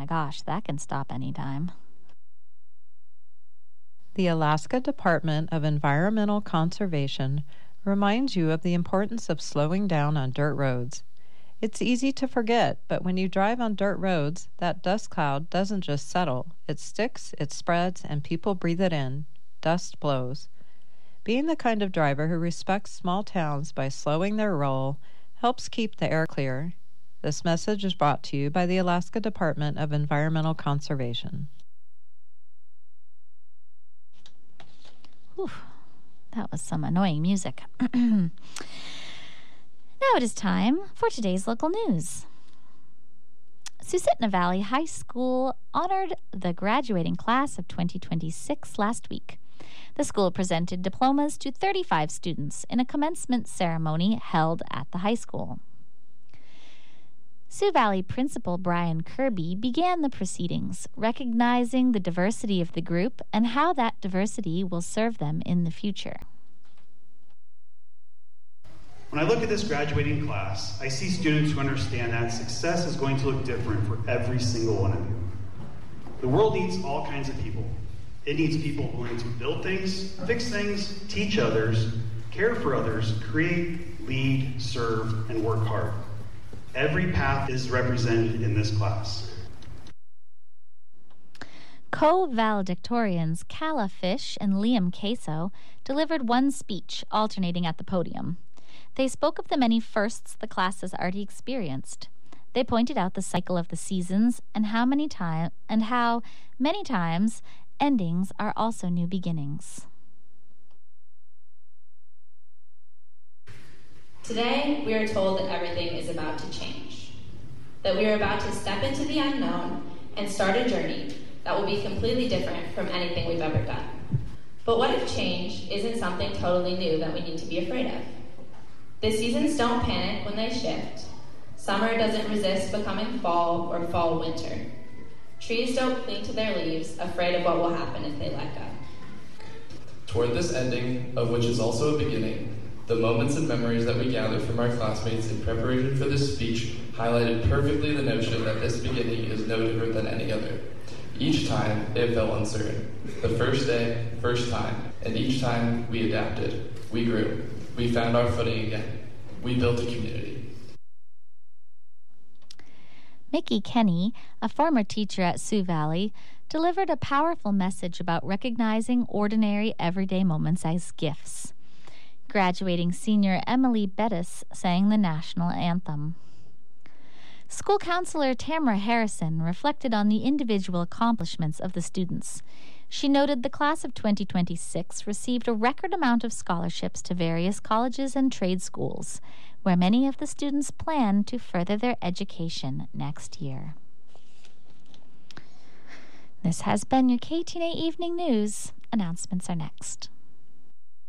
my gosh, that can stop anytime. The Alaska Department of Environmental Conservation reminds you of the importance of slowing down on dirt roads. It's easy to forget, but when you drive on dirt roads, that dust cloud doesn't just settle. It sticks, it spreads, and people breathe it in. Dust blows. Being the kind of driver who respects small towns by slowing their roll helps keep the air clear. This message is brought to you by the Alaska Department of Environmental Conservation. Whew, that was some annoying music. Now it is time for today's local news. Susitna Valley High School honored the graduating class of 2026 last week. The school presented diplomas to 35 students in a commencement ceremony held at the high school. Sioux Valley Principal Brian Kirby began the proceedings, recognizing the diversity of the group and how that diversity will serve them in the future. When I look at this graduating class, I see students who understand that success is going to look different for every single one of you. The world needs all kinds of people. It needs people willing to build things, fix things, teach others, care for others, create, lead, serve, and work hard. Every path is represented in this class. Co-valedictorians Calla Fish and Liam Queso delivered one speech, alternating at the podium. They spoke of the many firsts the class has already experienced. They pointed out the cycle of the seasons and how many times endings are also new beginnings. Today, we are told that everything is about to change, that we are about to step into the unknown and start a journey that will be completely different from anything we've ever done. But what if change isn't something totally new that we need to be afraid of? The seasons don't panic when they shift. Summer doesn't resist becoming fall or fall winter. Trees don't cling to their leaves, afraid of what will happen if they let go. Toward this ending, of which is also a beginning, the moments and memories that we gathered from our classmates in preparation for this speech highlighted perfectly the notion that this beginning is no different than any other. Each time, it felt uncertain. The first day, first time, and each time we adapted, we grew, we found our footing again, we built a community. Mickey Kenny, a former teacher at Sioux Valley, delivered a powerful message about recognizing ordinary, everyday moments as gifts. Graduating senior Emily Bettis sang the national anthem. School counselor Tamara Harrison reflected on the individual accomplishments of the students. She noted the class of 2026 received a record amount of scholarships to various colleges and trade schools, where many of the students plan to further their education next year. This has been your KTNA Evening News. Announcements are next.